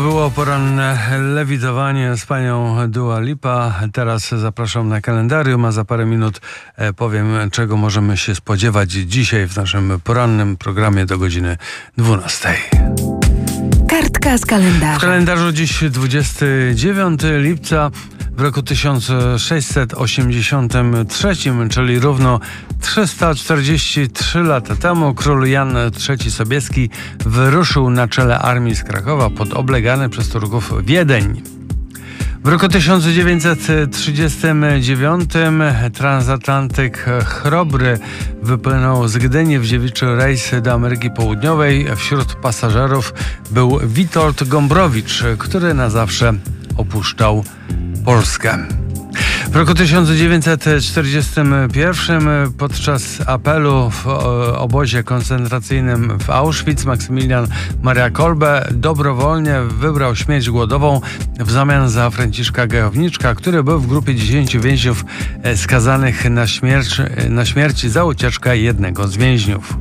było poranne lewitowanie z panią Dua Lipa. Teraz zapraszam na kalendarium, a za parę minut powiem, czego możemy się spodziewać dzisiaj w naszym porannym programie do godziny 12. Kartka z kalendarza. W kalendarzu dziś 29 lipca w roku 1683, czyli równo 343 lata temu, król Jan III Sobieski wyruszył na czele armii z Krakowa pod oblegany przez Turków Wiedeń. W roku 1939 transatlantyk Chrobry wypłynął z Gdyni w dziewiczy rejs do Ameryki Południowej. Wśród pasażerów był Witold Gombrowicz, który na zawsze opuszczał Polskę. W roku 1941 podczas apelu w obozie koncentracyjnym w Auschwitz Maksymilian Maria Kolbe dobrowolnie wybrał śmierć głodową w zamian za Franciszka Gajowniczka, który był w grupie 10 więźniów skazanych na śmierć za ucieczkę jednego z więźniów.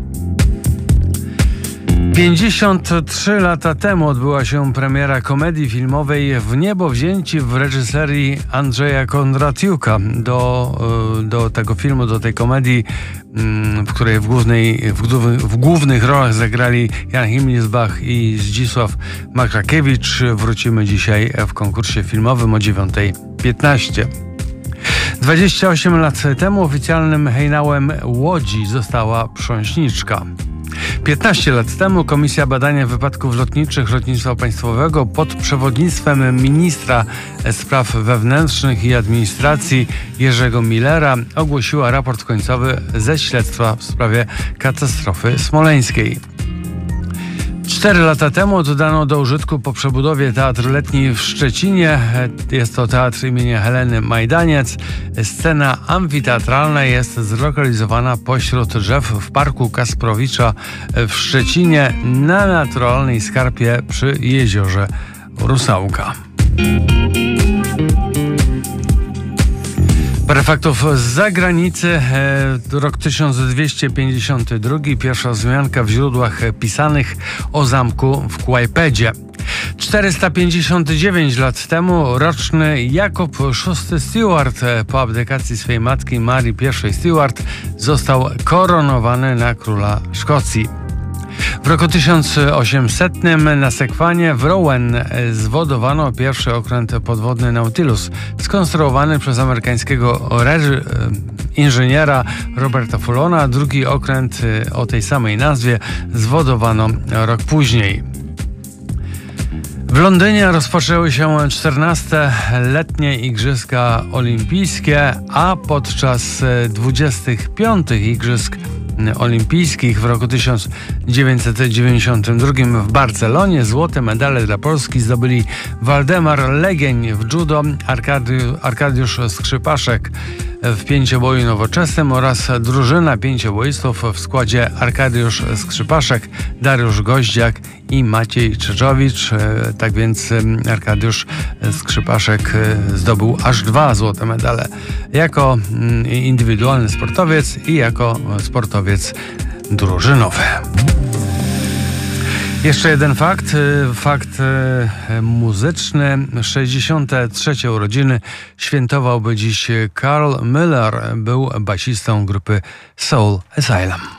53 lata temu odbyła się premiera komedii filmowej W niebo wzięci w reżyserii Andrzeja Kondratiuka. Do tego filmu, do tej komedii, w której w głównych rolach zagrali Jan Himmelbach i Zdzisław Makrakiewicz, wrócimy dzisiaj w konkursie filmowym o 9:15. 28 lat temu oficjalnym hejnałem Łodzi została Prząśniczka. 15 lat temu Komisja Badania Wypadków Lotniczych Lotnictwa Państwowego pod przewodnictwem ministra spraw wewnętrznych i administracji Jerzego Millera ogłosiła raport końcowy ze śledztwa w sprawie katastrofy smoleńskiej. 4 lata temu oddano do użytku po przebudowie Teatr Letni w Szczecinie. Jest to teatr imienia Heleny Majdaniec. Scena amfiteatralna jest zlokalizowana pośród drzew w Parku Kasprowicza w Szczecinie na naturalnej skarpie przy jeziorze Rusałka. Parę faktów z zagranicy. Rok 1252. Pierwsza wzmianka w źródłach pisanych o zamku w Kłajpedzie. 459 lat temu roczny Jakub VI Stuart po abdykacji swej matki Marii I Stuart został koronowany na króla Szkocji. W roku 1800 na Sekwanie w Rowan zwodowano pierwszy okręt podwodny Nautilus, skonstruowany przez amerykańskiego inżyniera Roberta Fullona. Drugi okręt o tej samej nazwie zwodowano rok później. W Londynie rozpoczęły się 14. letnie Igrzyska Olimpijskie, a podczas 25. Igrzysk Olimpijskich w roku 1992 w Barcelonie złote medale dla Polski zdobyli Waldemar Legień w judo, Arkadiusz Skrzypaszek w pięcioboju nowoczesnym oraz drużyna pięcioboistów w składzie Arkadiusz Skrzypaszek, Dariusz Goździak i Maciej Czeczowicz. Tak więc Arkadiusz Skrzypaszek zdobył aż 2 złote medale jako indywidualny sportowiec i jako sportowiec drużynowy. Jeszcze jeden fakt muzyczny. 63. urodziny świętowałby dziś Carl Miller, był basistą grupy Soul Asylum.